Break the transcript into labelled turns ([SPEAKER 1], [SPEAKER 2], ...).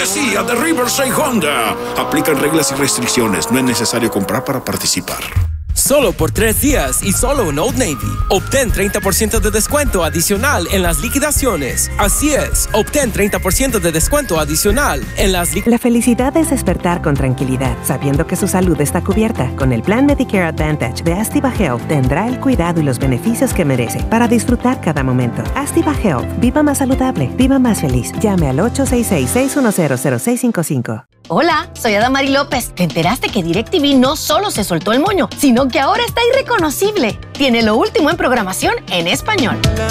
[SPEAKER 1] cortesía de Riverside Honda. Aplican reglas y restricciones. No es necesario comprar para participar.
[SPEAKER 2] Solo por 3 días y solo en Old Navy. Obtén 30% de descuento adicional en las liquidaciones. Así es, obtén 30% de descuento adicional en las
[SPEAKER 3] La felicidad es despertar con tranquilidad, sabiendo que su salud está cubierta. Con el plan Medicare Advantage de Astiva Health, tendrá el cuidado y los beneficios que merece para disfrutar cada momento. Astiva Health. Viva más saludable. Viva más feliz. Llame al 866-610-0655.
[SPEAKER 4] Hola, soy Adamari López. ¿Te enteraste que DirecTV no solo se soltó el moño, sino que ahora está irreconocible? Tiene lo último en programación en español.